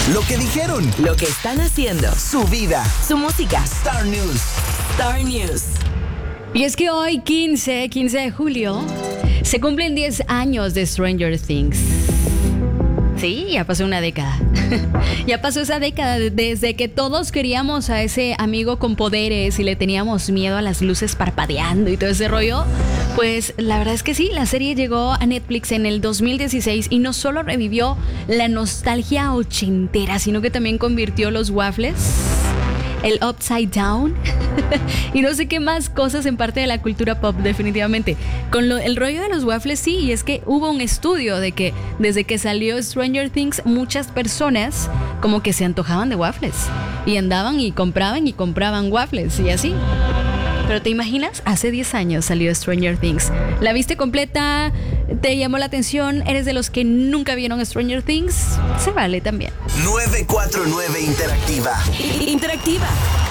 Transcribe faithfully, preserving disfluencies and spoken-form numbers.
Lo que dijeron. Lo que están haciendo. Su vida. Su música. Star News. Star News. Y es que hoy, quince, quince de julio, se cumplen diez años de Stranger Things. Sí, ya pasó una década. Ya pasó esa década desde que todos queríamos a ese amigo con poderes y le teníamos miedo a las luces parpadeando y todo ese rollo. Pues la verdad es que sí, la serie llegó a Netflix en el dos mil dieciséis y no solo revivió la nostalgia ochentera, sino que también convirtió los waffles, el Upside Down y no sé qué más cosas en parte de la cultura pop, definitivamente. Con lo, el rollo de los waffles, sí, y es que hubo un estudio de que desde que salió Stranger Things, muchas personas como que se antojaban de waffles y andaban y compraban y compraban waffles y así. Pero ¿te imaginas? Hace diez años salió Stranger Things. ¿La viste completa? ¿Te llamó la atención? ¿Eres de los que nunca vieron Stranger Things? Se vale también. nueve cuatro nueve Interactiva. Interactiva.